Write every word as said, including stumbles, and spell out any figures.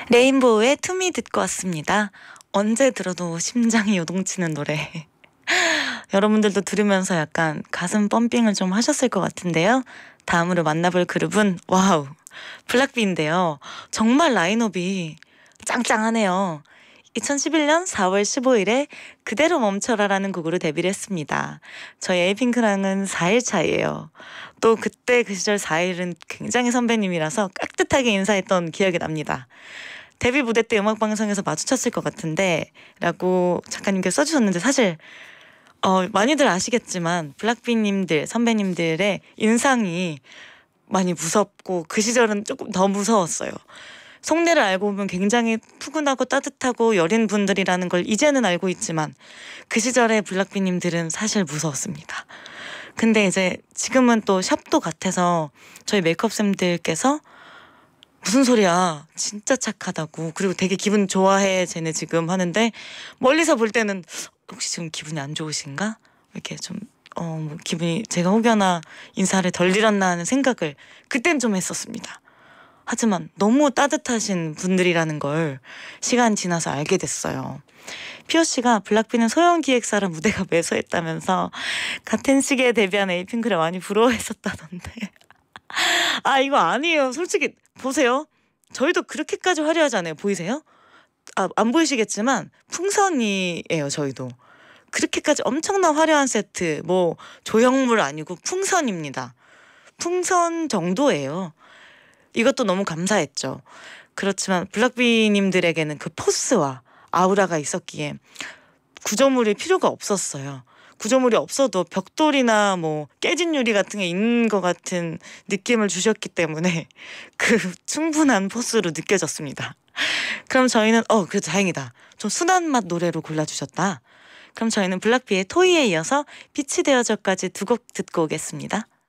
레인보우의 투미 듣고 왔습니다. 언제 들어도 심장이 요동치는 노래. 여러분들도 들으면서 약간 가슴 펌핑을 좀 하셨을 것 같은데요. 다음으로 만나볼 그룹은 와우, 블락비인데요. 정말 라인업이 짱짱하네요. 이천십일 년 사월 십오일에 그대로 멈춰라라는 곡으로 데뷔를 했습니다. 저희 에이핑크랑은 사 일 차이예요. 또 그때 그 시절 사 일은 굉장히 선배님이라서 깍듯하게 인사했던 기억이 납니다. 데뷔 무대 때 음악방송에서 마주쳤을 것 같은데 라고 작가님께서 써주셨는데, 사실 어, 많이들 아시겠지만 블락비님들 선배님들의 인상이 많이 무섭고 그 시절은 조금 더 무서웠어요. 속내를 알고 보면 굉장히 푸근하고 따뜻하고 여린 분들이라는 걸 이제는 알고 있지만 그 시절의 블락비님들은 사실 무서웠습니다. 근데 이제 지금은 또 샵도 같아서 저희 메이크업쌤들께서 무슨 소리야, 진짜 착하다고, 그리고 되게 기분 좋아해 쟤네 지금 하는데, 멀리서 볼 때는 혹시 지금 기분이 안 좋으신가? 이렇게 좀 어, 뭐 기분이, 제가 혹여나 인사를 덜 드렸나 하는 생각을 그땐 좀 했었습니다. 하지만 너무 따뜻하신 분들이라는 걸 시간 지나서 알게 됐어요. 피오 씨가 블락비는 소형 기획사라 무대가 매서했다면서 같은 시기에 데뷔한 에이핑크를 많이 부러워했었다던데. 아, 이거 아니에요. 솔직히 보세요. 저희도 그렇게까지 화려하지 않아요. 보이세요? 아, 안 보이시겠지만 풍선이에요. 저희도 그렇게까지 엄청난 화려한 세트, 뭐 조형물 아니고 풍선입니다. 풍선 정도예요. 이것도 너무 감사했죠. 그렇지만 블락비님들에게는 그 포스와 아우라가 있었기에 구조물이 필요가 없었어요. 구조물이 없어도 벽돌이나 뭐 깨진 유리 같은 게 있는 것 같은 느낌을 주셨기 때문에 그 충분한 포스로 느껴졌습니다. 그럼 저희는 어 그래도 다행이다, 좀 순한 맛 노래로 골라주셨다. 그럼 저희는 블락비의 토이에 이어서 빛이 되어줘까지 두 곡 듣고 오겠습니다.